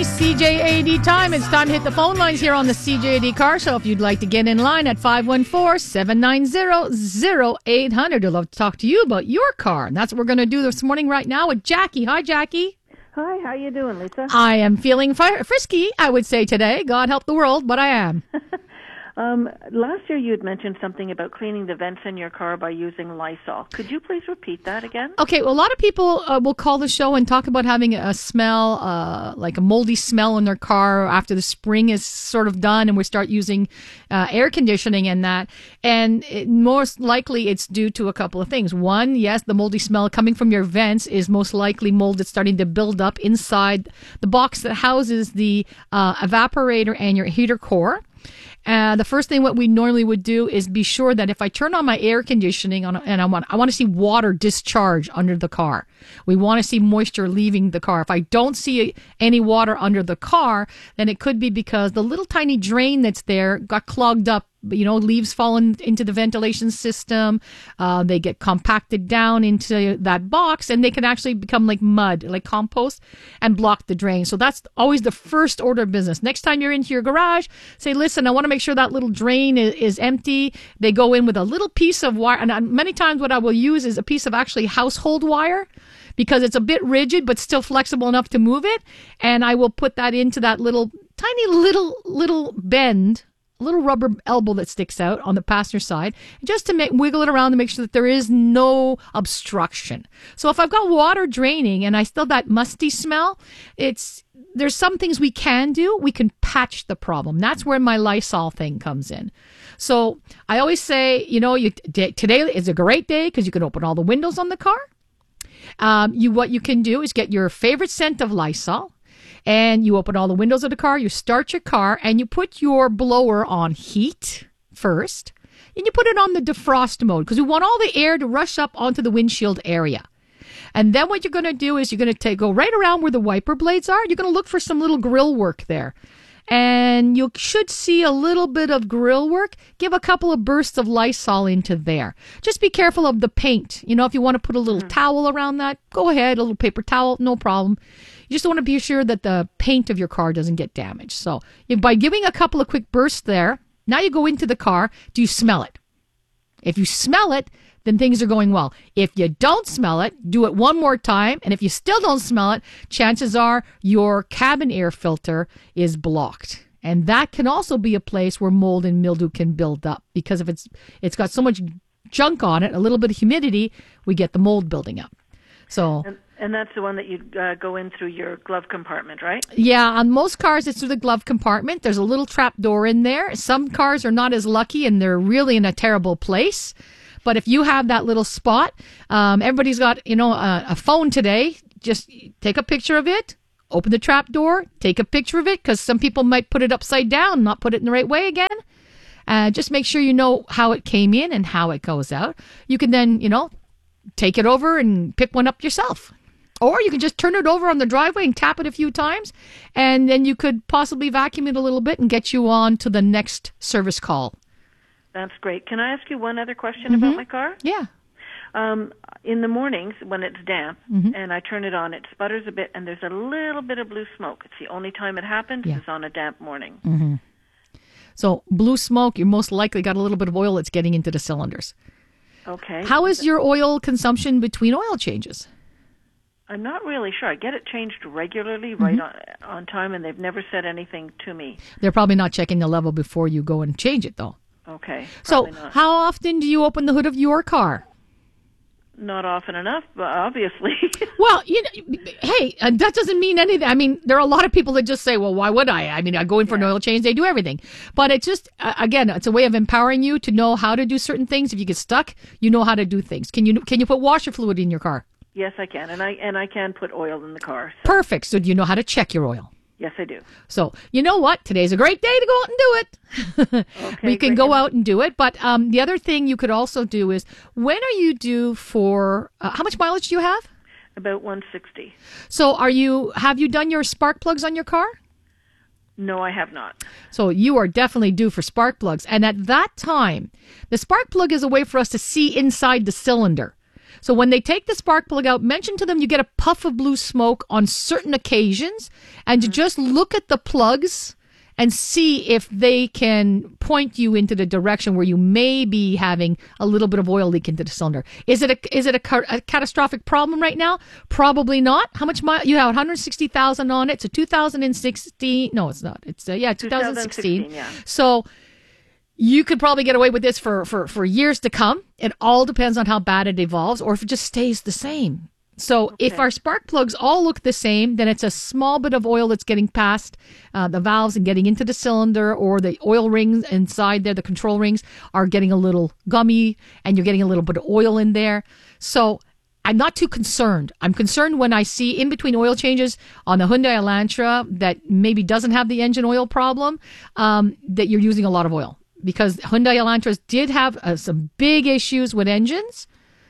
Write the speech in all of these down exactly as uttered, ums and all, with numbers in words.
C J A D time. It's time to hit the phone lines here on the C J A D Car Show. If you'd like to get in line at five one four, seven nine zero, zero eight zero zero. I'd love to talk to you about your car. And that's what we're going to do this morning right now with Jackie. Hi, Jackie. Hi, how you doing, Lisa? I am feeling fi- frisky, I would say today. God help the world, but I am. um, last year you had mentioned something about cleaning the vents in your car by using Lysol. Could you please repeat that again? Okay, well, a lot of people uh, will call the show and talk about having a smell, uh, like a moldy smell in their car after the spring is sort of done and we start using uh, air conditioning and that. And it, most likely it's due to a couple of things. One, yes, the moldy smell coming from your vents is most likely mold that's starting to build up inside the box that houses the uh, evaporator and your heater core. Uh, the first thing what we normally would do is be sure that if I turn on my air conditioning on, and I want I want to see water discharge under the car. We want to see moisture leaving the car. If I don't see any water under the car, then it could be because the little tiny drain that's there got clogged up. You know, leaves fall in, into the ventilation system. Uh, they get compacted down into that box and they can actually become like mud, like compost, and block the drain. So that's always the first order of business. Next time you're into your garage, say, listen, I want to make sure that little drain is, is empty. They go in with a little piece of wire. And many times what I will use is a piece of actually household wire because it's a bit rigid but still flexible enough to move it. And I will put that into that little, tiny little, little bend, little rubber elbow that sticks out on the passenger side, just to make, wiggle it around to make sure that there is no obstruction. So if I've got water draining and I still have that musty smell, it's there's some things we can do. We can patch the problem. That's where my Lysol thing comes in. So I always say, you know, you today is a great day because you can open all the windows on the car. Um, you what you can do is get your favorite scent of Lysol. And you open all the windows of the car, you start your car, and you put your blower on heat first. And you put it on the defrost mode because we want all the air to rush up onto the windshield area. And then what you're going to do is you're going to take, go right around where the wiper blades are. You're going to look for some little grill work there. And you should see a little bit of grill work. Give a couple of bursts of Lysol into there. Just be careful of the paint. You know, if you want to put a little mm. towel around that, go ahead, a little paper towel, no problem. You just want to be sure that the paint of your car doesn't get damaged. So by giving a couple of quick bursts there, now you go into the car. Do you smell it? If you smell it, then things are going well. If you don't smell it, do it one more time. And if you still don't smell it, chances are your cabin air filter is blocked. And that can also be a place where mold and mildew can build up because if it's it's got so much junk on it, a little bit of humidity, we get the mold building up. So. And- And that's the one that you uh, go in through your glove compartment, right? Yeah, on most cars, it's through the glove compartment. There's a little trap door in there. Some cars are not as lucky, and they're really in a terrible place. But if you have that little spot, um, everybody's got, you know, a, a phone today. Just take a picture of it, open the trap door, take a picture of it, because some people might put it upside down, not put it in the right way again. Uh, just make sure you know how it came in and how it goes out. You can then, you know, take it over and pick one up yourself. Or you can just turn it over on the driveway and tap it a few times, and then you could possibly vacuum it a little bit and get you on to the next service call. That's great. Can I ask you one other question Mm-hmm. about my car? Yeah. Um, in the mornings, when it's damp, Mm-hmm. and I turn it on, it sputters a bit, and there's a little bit of blue smoke. It's the only time it happens Yeah. is on a damp morning. Mm-hmm. So blue smoke, you most likely got a little bit of oil that's getting into the cylinders. Okay. How is your oil consumption between oil changes? I'm not really sure. I get it changed regularly, right Mm-hmm. on, on time, and they've never said anything to me. They're probably not checking the level before you go and change it, though. Okay. So not. how often do you open the hood of your car? Not often enough, but obviously. Well, you know, hey, uh, that doesn't mean anything. I mean, there are a lot of people that just say, well, why would I? I mean, I go in for Yeah. an oil change, they do everything. But it's just, uh, again, it's a way of empowering you to know how to do certain things. If you get stuck, you know how to do things. Can you can you put washer fluid in your car? Yes, I can, and I and I can put oil in the car. So. Perfect. So do you know how to check your oil? Yes, I do. So, you know what? Today's a great day to go out and do it. Okay, you can great. go out and do it. But um, the other thing you could also do is, when are you due for, uh, how much mileage do you have? About one sixty. So are you, have you done your spark plugs on your car? No, I have not. So you are definitely due for spark plugs. And at that time, the spark plug is a way for us to see inside the cylinder. So when they take the spark plug out, mention to them you get a puff of blue smoke on certain occasions, and to just look at the plugs and see if they can point you into the direction where you may be having a little bit of oil leak into the cylinder. Is it a is it a, ca- a catastrophic problem right now? Probably not. How much mile? You have one hundred sixty thousand on it. It's a two thousand sixteen. No, it's not. It's uh, yeah, two thousand sixteen. two thousand sixteen, yeah. So you could probably get away with this for, for, for years to come. It all depends on how bad it evolves or if it just stays the same. So Okay. if our spark plugs all look the same, then it's a small bit of oil that's getting past uh, the valves and getting into the cylinder, or the oil rings inside there, the control rings, are getting a little gummy and you're getting a little bit of oil in there. So I'm not too concerned. I'm concerned when I see in between oil changes on the Hyundai Elantra that maybe doesn't have the engine oil problem, um, that you're using a lot of oil. Because Hyundai Elantras did have uh, some big issues with engines.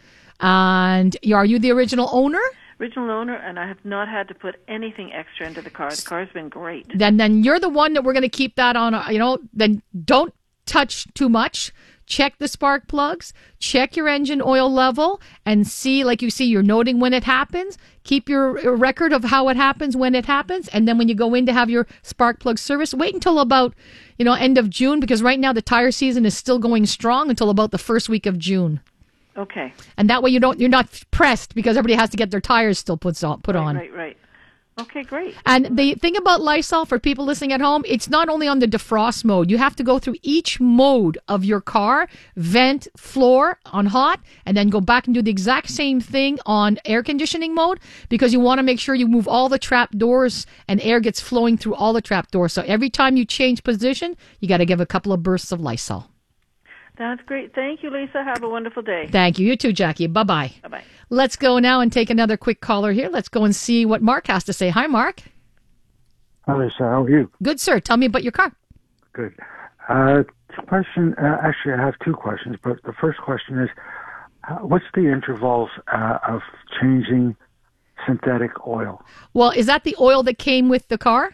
And are you the original owner? Original owner, and I have not had to put anything extra into the car. The car's been great. Then then you're the one that we're going to keep that on, uh, you know, then don't touch too much. Check the spark plugs, check your engine oil level, and see, like you see, you're noting when it happens. Keep your record of how it happens when it happens. And then when you go in to have your spark plug service, wait until about, you know, end of June, because right now the tire season is still going strong until about the first week of June. Okay. And that way you don't, you're not pressed because everybody has to get their tires still put on. Put right, on. Right, right. Okay, great. And the thing about Lysol, for people listening at home, it's not only on the defrost mode. You have to go through each mode of your car, vent, floor on hot, and then go back and do the exact same thing on air conditioning mode, because you want to make sure you move all the trap doors and air gets flowing through all the trap doors. So every time you change position, you got to give a couple of bursts of Lysol. That's great. Thank you, Lisa. Have a wonderful day. Thank you. You too, Jackie. Bye-bye. Bye-bye. Let's go now and take another quick caller here. Let's go and see what Mark has to say. Hi, Mark. Hi, Lisa. How are you? Good, sir. Tell me about your car. Good. Uh, question. Uh, actually, I have two questions, but the first question is, uh, what's the intervals uh, of changing synthetic oil? Well, is that the oil that came with the car?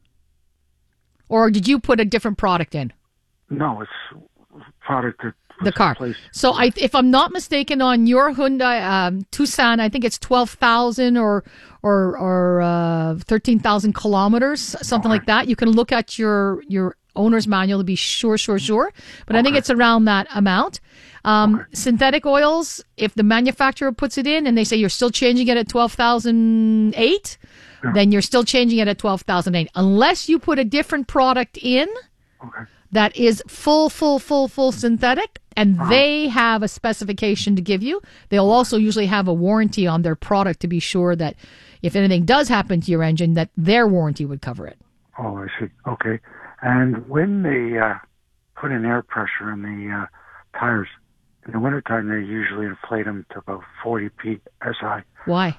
Or did you put a different product in? No, it's product that was the car. replaced. So I, if I'm not mistaken, on your Hyundai um, Tucson, I think it's twelve thousand or or or uh, thirteen thousand kilometers, something Okay. like that. You can look at your your owner's manual to be sure, sure, sure. But I think Okay. it's around that amount. Um, Okay. Synthetic oils, if the manufacturer puts it in and they say you're still changing it at twelve thousand eight, Yeah. then you're still changing it at twelve thousand eight, unless you put a different product in Okay. that is full, full, full, full synthetic, and they have a specification to give you. They'll also usually have a warranty on their product to be sure that if anything does happen to your engine, that their warranty would cover it. Oh, I see. Okay. And when they uh, put in air pressure in the uh, tires, in the wintertime, they usually inflate them to about forty P S I. Why?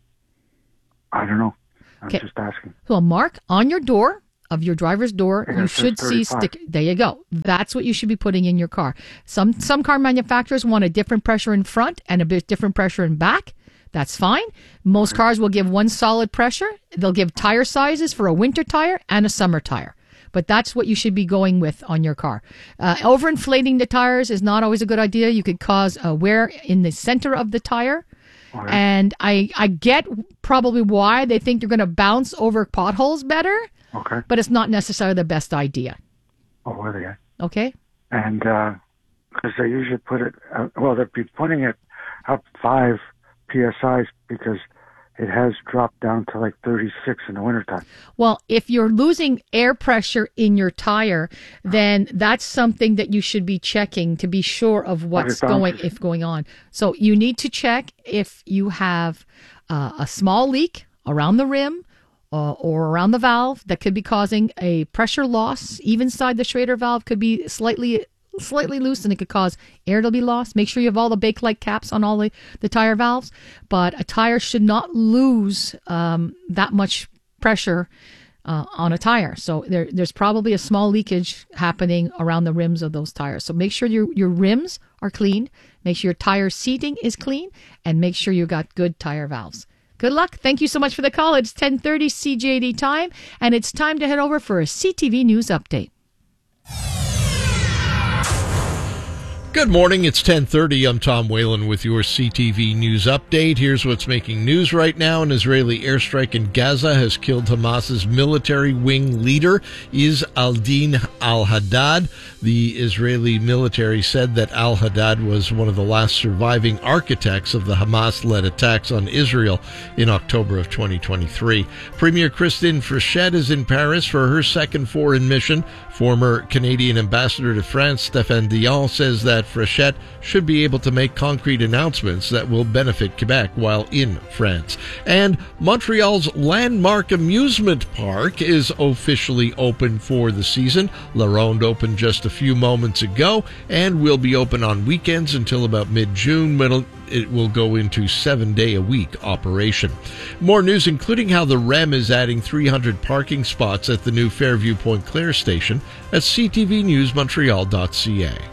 I don't know. I'm Okay. just asking. Well, Mark, on your door of your driver's door, Yeah, you it says should see thirty-five. stick. There you go. That's what you should be putting in your car. Some some car manufacturers want a different pressure in front and a bit different pressure in back. That's fine. Most cars will give one solid pressure. They'll give tire sizes for a winter tire and a summer tire. But that's what you should be going with on your car. Uh, overinflating the tires is not always a good idea. You could cause a wear in the center of the tire. Okay. And I, I get probably why they think you're going to bounce over potholes better, Okay. but it's not necessarily the best idea. Oh, are they? Okay? And because they usually put it, uh, well, they'd be putting it up five P S Is because it has dropped down to like thirty-six in the wintertime. Well, if you're losing air pressure in your tire, then that's something that you should be checking to be sure of what's it going bounces. if going on. So you need to check if you have uh, a small leak around the rim uh, or around the valve that could be causing a pressure loss. Even inside the Schrader valve could be slightly slightly loose and it could cause air to be lost. Make sure you have all the Bakelite caps on all the, the tire valves. But a tire should not lose um, that much pressure uh, on a tire. So there, there's probably a small leakage happening around the rims of those tires. So make sure your, your rims are clean. Make sure your tire seating is clean. And make sure you got good tire valves. Good luck. Thank you so much for the call. It's ten thirty C J D time. And it's time to head over for a C T V News update. Good morning. It's ten thirty. I'm Tom Whalen with your C T V News Update. Here's what's making news right now. An Israeli airstrike in Gaza has killed Hamas's military wing leader, Izz al-Din al-Haddad. The Israeli military said that al-Haddad was one of the last surviving architects of the Hamas-led attacks on Israel in October of twenty twenty-three. Premier Christine Frechette is in Paris for her second foreign mission. Former Canadian ambassador to France, Stéphane Dion, says that Frechette should be able to make concrete announcements that will benefit Quebec while in France. And Montreal's landmark amusement park is officially open for the season. La Ronde opened just a few moments ago and will be open on weekends until about mid-June, when it will go into seven-day-a-week operation. More news, including how the R E M is adding three hundred parking spots at the new Fairview Pointe Claire station at c t v news montreal dot c a.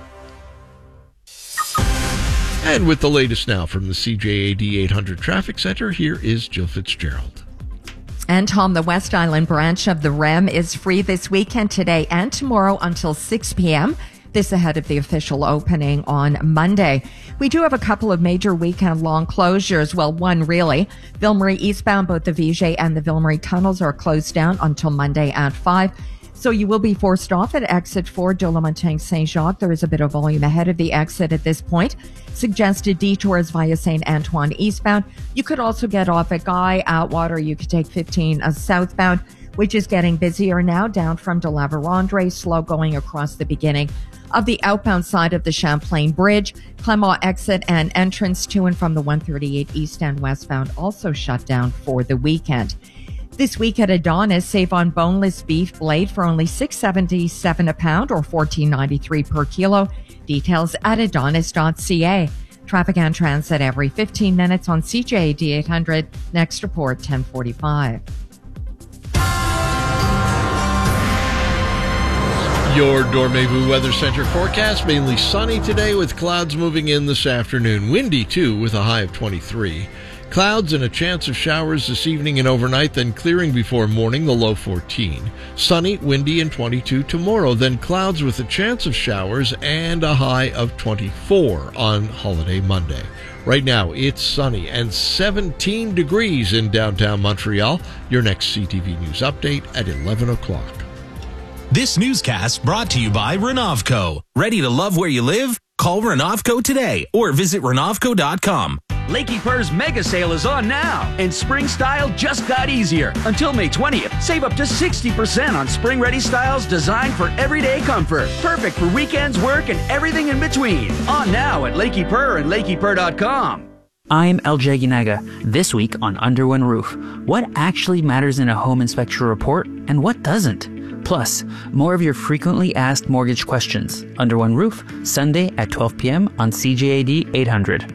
And with the latest now from the C J A D eight hundred Traffic Center, here is Jill Fitzgerald. And Tom, the West Island branch of the R E M is free this weekend, today and tomorrow until six p.m., this ahead of the official opening on Monday. We do have a couple of major weekend-long closures. Well, one really. Ville-Marie eastbound, both the Viger and the Ville-Marie tunnels are closed down until Monday at five. So you will be forced off at exit four, de la Montagne-Saint-Jacques. There is a bit of volume ahead of the exit at this point. Suggested detours via Saint Antoine eastbound. You could also get off at Guy, Atwater. You could take fifteen uh, southbound, which is getting busier now, down from de la Vérendrye, slow going across the beginning of the outbound side of the Champlain Bridge. Clermont exit and entrance to and from the one thirty-eight east and westbound also shut down for the weekend. This week at Adonis, save on boneless beef blade for only six seventy-seven a pound or fourteen ninety-three per kilo. Details at adonis dot c a. Traffic and transit every fifteen minutes on C J A D eight hundred. Next report, ten forty-five. Your Dormez-vous Weather Center forecast, mainly sunny today with clouds moving in this afternoon. Windy, too, with a high of twenty-three. Clouds and a chance of showers this evening and overnight, then clearing before morning, the low fourteen. Sunny, windy, and twenty-two tomorrow, then clouds with a chance of showers and a high of twenty-four on holiday Monday. Right now, it's sunny and seventeen degrees in downtown Montreal. Your next C T V News update at eleven o'clock. This newscast brought to you by Renovco. Ready to love where you live? Call Renovco today or visit renovco dot com. Lakey Per's mega sale is on now, and spring style just got easier. Until May twentieth, save up to sixty percent on spring-ready styles designed for everyday comfort. Perfect for weekends, work, and everything in between. On now at Lakey Per and lakey per dot com. I'm L J Ginaga. This week on Under One Roof, what actually matters in a home inspection report and what doesn't? Plus, more of your frequently asked mortgage questions. Under One Roof, Sunday at twelve p.m. on C J A D eight hundred.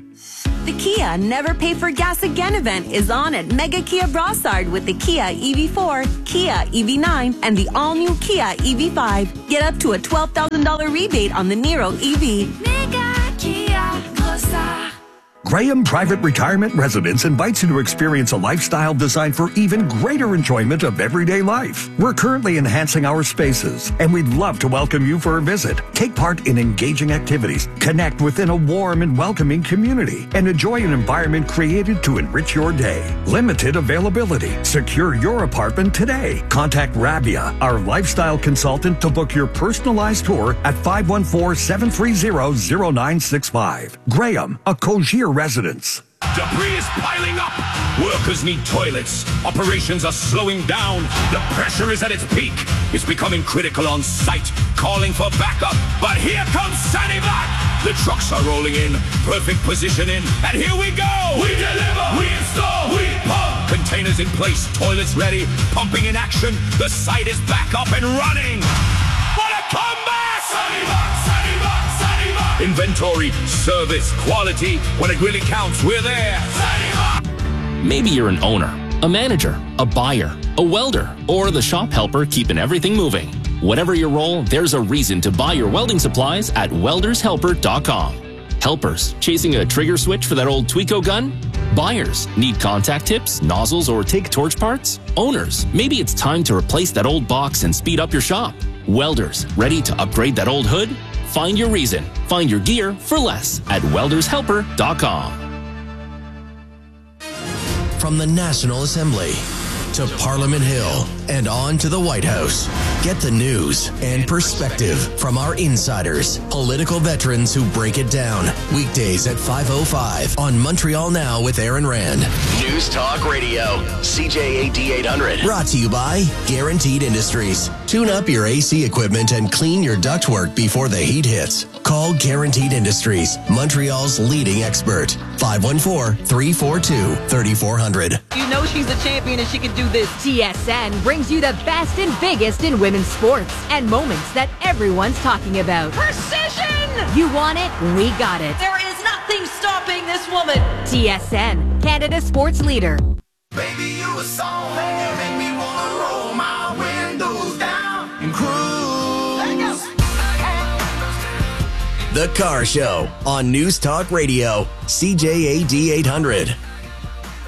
The Kia Never Pay for Gas Again event is on at Mega Kia Brossard with the Kia E V four, Kia E V nine, and the all-new Kia E V five. Get up to a twelve thousand dollars rebate on the Niro E V. Mega Kia Brossard. Graham Private Retirement Residence invites you to experience a lifestyle designed for even greater enjoyment of everyday life. We're currently enhancing our spaces, and we'd love to welcome you for a visit. Take part in engaging activities, connect within a warm and welcoming community, and enjoy an environment created to enrich your day. Limited availability. Secure your apartment today. Contact Rabia, our lifestyle consultant, to book your personalized tour at five one four, seven three zero, zero nine six five. Graham, a Cogier residence. Debris is piling up. Workers need toilets. Operations are slowing down. The pressure is at its peak. It's becoming critical on site, calling for backup. But here comes Sanivac. The trucks are rolling in, perfect positioning, and here we go. We deliver, we install, we pump. Containers in place, toilets ready, pumping in action. The site is back up and running. What a comeback! Sanivac, Sanivac, Sanivac. Inventory, service, quality. When it really counts, we're there. Sanivac. Maybe you're an owner, a manager, a buyer, a welder, or the shop helper keeping everything moving. Whatever your role, there's a reason to buy your welding supplies at welders helper dot com. Helpers, chasing a trigger switch for that old Tweco gun? Buyers, need contact tips, nozzles, or take torch parts? Owners, maybe it's time to replace that old box and speed up your shop. Welders, ready to upgrade that old hood? Find your reason. Find your gear for less at welders helper dot com. From the National Assembly to Parliament Hill and on to the White House. Get the news and perspective from our insiders, political veterans who break it down. Weekdays at five oh five on Montreal Now with Aaron Rand. News Talk Radio, C J A D eight hundred. Brought to you by Guaranteed Industries. Tune up your A C equipment and clean your ductwork before the heat hits. Call Guaranteed Industries, Montreal's leading expert. five one four, three four two, three four zero zero. You know she's a champion and she can do this. T S N brings you the best and biggest in women's sports and moments that everyone's talking about. Precision! You want it? We got it. There is nothing stopping this woman. T S N, Canada's sports leader. Baby, you a song that make me wanna roll my windows down and cruise. The Car Show on News Talk Radio, C J A D eight hundred.